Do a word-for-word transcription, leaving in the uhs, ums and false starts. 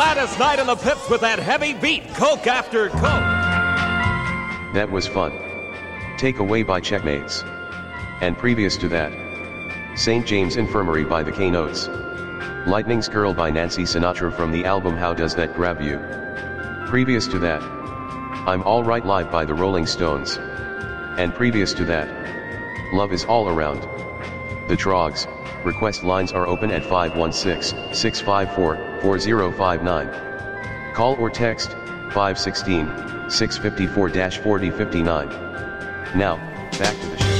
Gladys Knight and the Pips with that heavy beat, Coke After Coke. That was fun. Take Away by Checkmates. And previous to that, Saint James Infirmary by the K-Notes. Lightning's Girl by Nancy Sinatra from the album How Does That Grab You? Previous to that, I'm Alright Live by the Rolling Stones. And previous to that, Love Is All Around. The Trogs. Request lines are open at five one six, six five four, four zero five nine. Call or text five one six, six five four, four zero five nine. Now, back to the show.